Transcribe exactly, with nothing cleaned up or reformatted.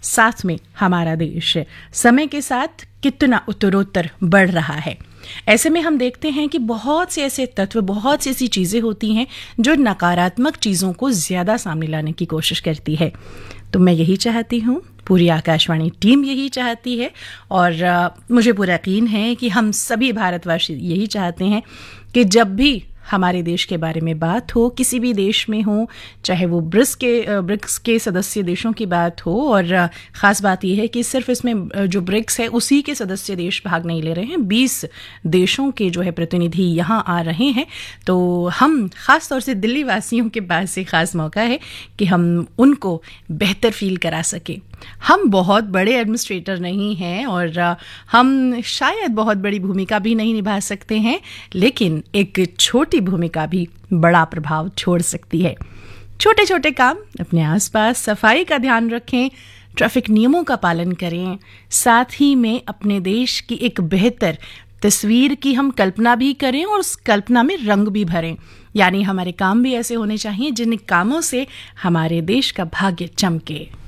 साथ में हमारा देश समय के साथ कितना उत्तरोत्तर बढ़ रहा है। ऐसे में हम देखते हैं कि बहुत से ऐसे तत्व, बहुत सी ऐसी चीज़ें होती हैं जो नकारात्मक चीज़ों को ज़्यादा सामने लाने की कोशिश करती है। तो मैं यही चाहती हूँ, पूरी आकाशवाणी टीम यही चाहती है, और आ, मुझे पूरा यकीन है कि हम सभी भारतवासी यही चाहते हैं कि जब भी हमारे देश के बारे में बात हो, किसी भी देश में हो, चाहे वो ब्रिक्स के ब्रिक्स के सदस्य देशों की बात हो, और ख़ास बात यह है कि सिर्फ इसमें जो ब्रिक्स है उसी के सदस्य देश भाग नहीं ले रहे हैं, बीस देशों के जो है प्रतिनिधि यहाँ आ रहे हैं। तो हम ख़ास तौर से दिल्ली वासियों के पास से ख़ास मौका है कि हम उनको बेहतर फील करा सकें। हम बहुत बड़े एडमिनिस्ट्रेटर नहीं हैं और हम शायद बहुत बड़ी भूमिका भी नहीं निभा सकते हैं, लेकिन एक छोटी भूमिका भी बड़ा प्रभाव छोड़ सकती है। छोटे छोटे काम, अपने आसपास सफाई का ध्यान रखें, ट्रैफिक नियमों का पालन करें, साथ ही में अपने देश की एक बेहतर तस्वीर की हम कल्पना भी करें और उस कल्पना में रंग भी भरें। यानी हमारे काम भी ऐसे होने चाहिए जिन कामों से हमारे देश का भाग्य चमके।